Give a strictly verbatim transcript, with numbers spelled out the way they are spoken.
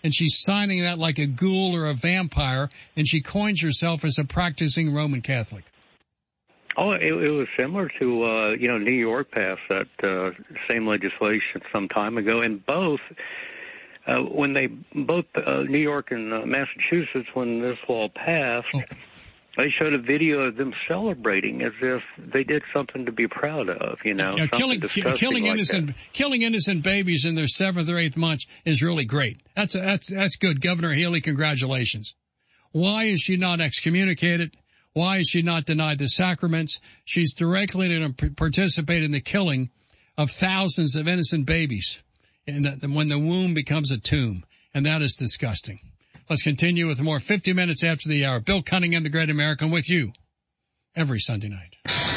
and she's signing that like a ghoul or a vampire, and she coins herself as a practicing Roman Catholic. Oh, it, it was similar to, uh, you know, New York passed that uh, same legislation some time ago, and both, uh, when they, both uh, New York and uh, Massachusetts, when this law passed, oh. they showed a video of them celebrating as if they did something to be proud of, you know. Yeah, killing killing like innocent that. killing innocent babies in their seventh or eighth month is really great. That's a, that's that's good, Governor Healy. Congratulations. Why is she not excommunicated? Why is she not denied the sacraments? She's directly to participate in the killing of thousands of innocent babies, and that when the womb becomes a tomb, and that is disgusting. Let's continue with more fifty minutes after the hour. Bill Cunningham, the Great American, with you every Sunday night.